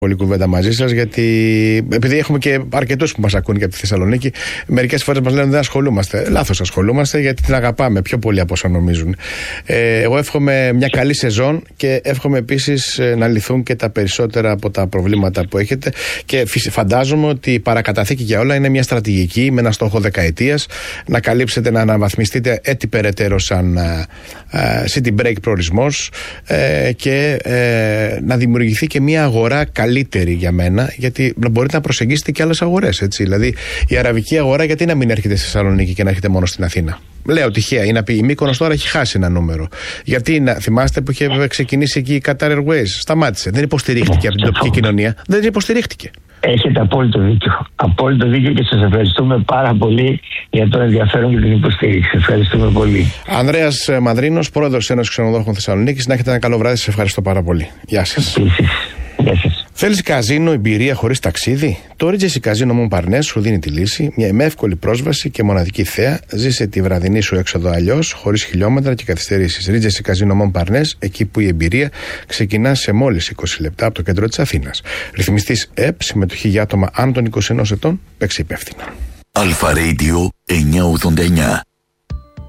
Πολύ κουβέντα μαζί σας, γιατί επειδή έχουμε και αρκετούς που μας ακούν και από τη Θεσσαλονίκη, μερικές φορές μας λένε δεν ασχολούμαστε. Λάθος, ασχολούμαστε, γιατί την αγαπάμε πιο πολύ από όσα νομίζουν. Εγώ εύχομαι μια καλή σεζόν και εύχομαι επίσης να λυθούν και τα περισσότερα από τα προβλήματα που έχετε. Και φαντάζομαι ότι η παρακαταθήκη για όλα είναι μια στρατηγική με ένα στόχο δεκαετίας, να καλύψετε, να αναβαθμιστείτε έτσι περαιτέρω σαν city break προορισμός και να δημιουργηθεί και μια αγορά καλύτερη για μένα, γιατί μπορείτε να προσεγγίσετε και άλλες αγορές. Έτσι. Δηλαδή, η αραβική αγορά, γιατί να μην έρχεται στη Θεσσαλονίκη και να έρχεται μόνο στην Αθήνα. Λέω τυχαία, ή να πει η Μύκονος τώρα έχει χάσει ένα νούμερο. Γιατί θυμάστε που είχε ξεκινήσει εκεί η Qatar Airways, σταμάτησε. Δεν υποστηρίχτηκε από την τοπική κοινωνία. Δεν υποστηρίχτηκε. Έχετε απόλυτο δίκιο. Απόλυτο δίκιο και σας ευχαριστούμε πάρα πολύ για το ενδιαφέρον και την υποστήριξη. Ευχαριστούμε πολύ. Ανδρέας Μανδρίνος, πρόεδρος Ένωσης Ξενοδόχων Θεσσαλονίκης. Να έχετε ένα καλό βράδυ. Σας ευχαριστώ πάρα πολύ. Γεια σας. Γεια σας. Θέλεις καζίνο, εμπειρία χωρίς ταξίδι? Το Regency Casino Montparnasse σου δίνει τη λύση, μια με εύκολη πρόσβαση και μοναδική θέα. Ζήσε τη βραδινή σου έξοδο αλλιώς, χωρίς χιλιόμετρα και καθυστερήσεις. Regency Casino Montparnasse, εκεί που η εμπειρία ξεκινά σε μόλις 20 λεπτά από το κέντρο της Αθήνας. Ρυθμιστής ΕΠ, συμμετοχή για άτομα άνω των 21 ετών, παίξε υπεύθυνα. Αλφα Radio 989.